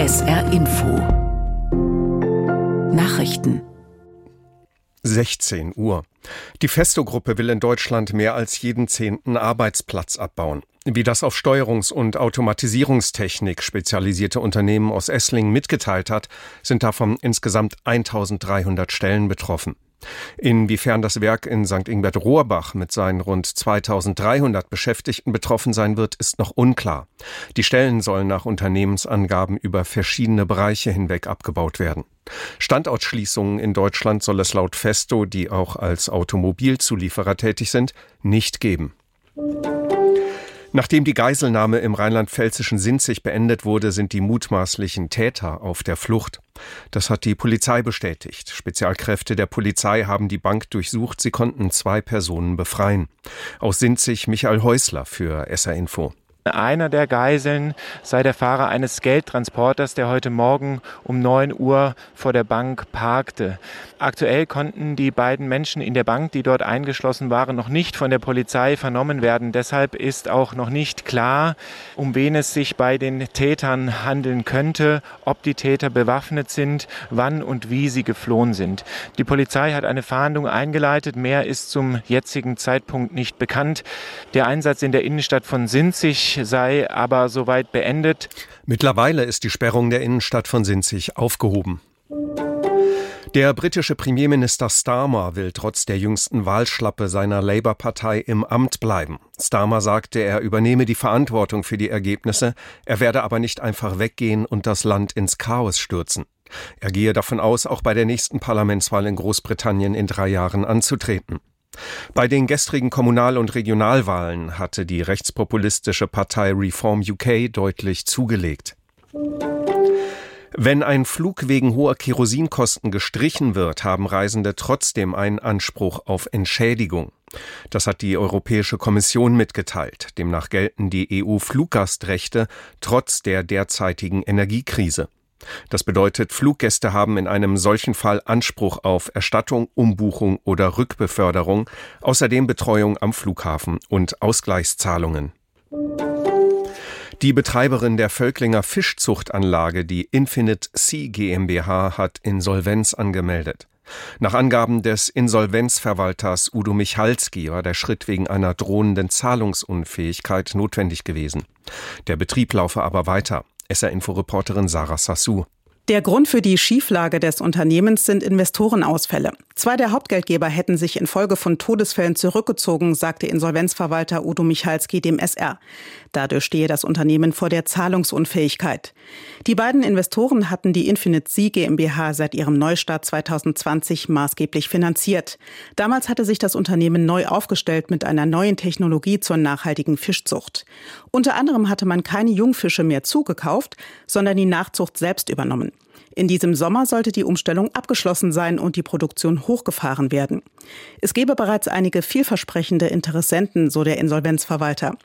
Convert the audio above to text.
SR Info Nachrichten 16 Uhr. Die Festo-Gruppe will in Deutschland mehr als jeden 10. Arbeitsplatz abbauen. Wie das auf Steuerungs- und Automatisierungstechnik spezialisierte Unternehmen aus Esslingen mitgeteilt hat, sind davon insgesamt 1300 Stellen betroffen. Inwiefern das Werk in St. Ingbert-Rohrbach mit seinen rund 2300 Beschäftigten betroffen sein wird, ist noch unklar. Die Stellen sollen nach Unternehmensangaben über verschiedene Bereiche hinweg abgebaut werden. Standortschließungen in Deutschland soll es laut Festo, die auch als Automobilzulieferer tätig sind, nicht geben. Nachdem die Geiselnahme im rheinland-pfälzischen Sinzig beendet wurde, sind die mutmaßlichen Täter auf der Flucht. Das hat die Polizei bestätigt. Spezialkräfte der Polizei haben die Bank durchsucht. Sie konnten 2 Personen befreien. Aus Sinzig Michael Häusler für SR Info. Einer der Geiseln sei der Fahrer eines Geldtransporters, der heute Morgen um 9 Uhr vor der Bank parkte. Aktuell konnten die beiden Menschen in der Bank, die dort eingeschlossen waren, noch nicht von der Polizei vernommen werden. Deshalb ist auch noch nicht klar, um wen es sich bei den Tätern handeln könnte, ob die Täter bewaffnet sind, wann und wie sie geflohen sind. Die Polizei hat eine Fahndung eingeleitet. Mehr ist zum jetzigen Zeitpunkt nicht bekannt. Der Einsatz in der Innenstadt von Sinzig sei aber soweit beendet. Mittlerweile ist die Sperrung der Innenstadt von Sinzig aufgehoben. Der britische Premierminister Starmer will trotz der jüngsten Wahlschlappe seiner Labour-Partei im Amt bleiben. Starmer sagte, er übernehme die Verantwortung für die Ergebnisse, er werde aber nicht einfach weggehen und das Land ins Chaos stürzen. Er gehe davon aus, auch bei der nächsten Parlamentswahl in Großbritannien in 3 Jahren anzutreten. Bei den gestrigen Kommunal- und Regionalwahlen hatte die rechtspopulistische Partei Reform UK deutlich zugelegt. Wenn ein Flug wegen hoher Kerosinkosten gestrichen wird, haben Reisende trotzdem einen Anspruch auf Entschädigung. Das hat die Europäische Kommission mitgeteilt. Demnach gelten die EU-Fluggastrechte trotz der derzeitigen Energiekrise. Das bedeutet, Fluggäste haben in einem solchen Fall Anspruch auf Erstattung, Umbuchung oder Rückbeförderung, außerdem Betreuung am Flughafen und Ausgleichszahlungen. Die Betreiberin der Völklinger Fischzuchtanlage, die Infinite Sea GmbH, hat Insolvenz angemeldet. Nach Angaben des Insolvenzverwalters Udo Michalski war der Schritt wegen einer drohenden Zahlungsunfähigkeit notwendig gewesen. Der Betrieb laufe aber weiter. SR-Info-Reporterin Sarah Sassou. Der Grund für die Schieflage des Unternehmens sind Investorenausfälle. 2 der Hauptgeldgeber hätten sich infolge von Todesfällen zurückgezogen, sagte Insolvenzverwalter Udo Michalski dem SR. Dadurch stehe das Unternehmen vor der Zahlungsunfähigkeit. Die beiden Investoren hatten die Infinite Sea GmbH seit ihrem Neustart 2020 maßgeblich finanziert. Damals hatte sich das Unternehmen neu aufgestellt mit einer neuen Technologie zur nachhaltigen Fischzucht. Unter anderem hatte man keine Jungfische mehr zugekauft, sondern die Nachzucht selbst übernommen. In diesem Sommer sollte die Umstellung abgeschlossen sein und die Produktion hochgefahren werden. Es gebe bereits einige vielversprechende Interessenten, so der Insolvenzverwalter.